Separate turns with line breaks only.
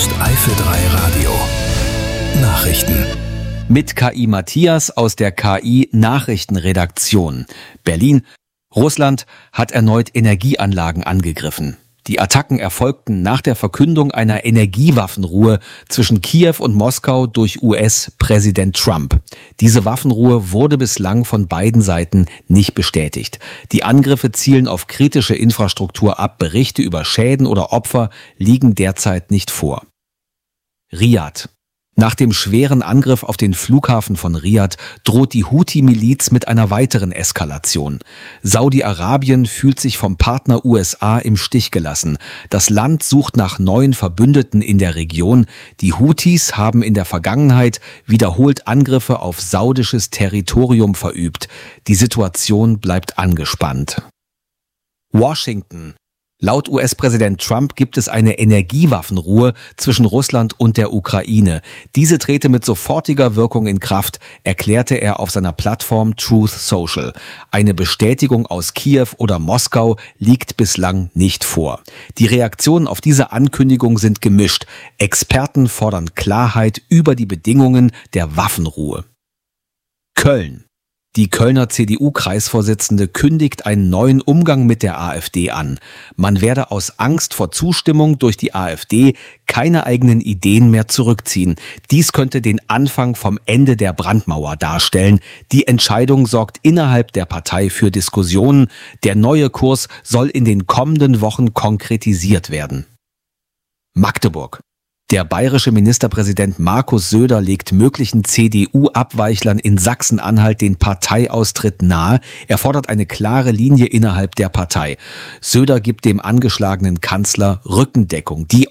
Eifel 3 Radio Nachrichten.
Mit KI Matthias aus der KI Nachrichtenredaktion. Berlin. Russland hat erneut Energieanlagen angegriffen. Die Attacken erfolgten nach der Verkündung einer Energiewaffenruhe zwischen Kiew und Moskau durch US-Präsident Trump. Diese Waffenruhe wurde bislang von beiden Seiten nicht bestätigt. Die Angriffe zielen auf kritische Infrastruktur ab. Berichte über Schäden oder Opfer liegen derzeit nicht vor. Riad. Nach dem schweren Angriff auf den Flughafen von Riad droht die Houthi-Miliz mit einer weiteren Eskalation. Saudi-Arabien fühlt sich vom Partner USA im Stich gelassen. Das Land sucht nach neuen Verbündeten in der Region. Die Houthis haben in der Vergangenheit wiederholt Angriffe auf saudisches Territorium verübt. Die Situation bleibt angespannt. Washington. Laut US-Präsident Trump gibt es eine Energiewaffenruhe zwischen Russland und der Ukraine. Diese trete mit sofortiger Wirkung in Kraft, erklärte er auf seiner Plattform Truth Social. Eine Bestätigung aus Kiew oder Moskau liegt bislang nicht vor. Die Reaktionen auf diese Ankündigung sind gemischt. Experten fordern Klarheit über die Bedingungen der Waffenruhe. Köln. Die Kölner CDU-Kreisvorsitzende kündigt einen neuen Umgang mit der AfD an. Man werde aus Angst vor Zustimmung durch die AfD keine eigenen Ideen mehr zurückziehen. Dies könnte den Anfang vom Ende der Brandmauer darstellen. Die Entscheidung sorgt innerhalb der Partei für Diskussionen. Der neue Kurs soll in den kommenden Wochen konkretisiert werden. Magdeburg. Der bayerische Ministerpräsident Markus Söder legt möglichen CDU-Abweichlern in Sachsen-Anhalt den Parteiaustritt nahe. Er fordert eine klare Linie innerhalb der Partei. Söder gibt dem angeschlagenen Kanzler Rückendeckung. Die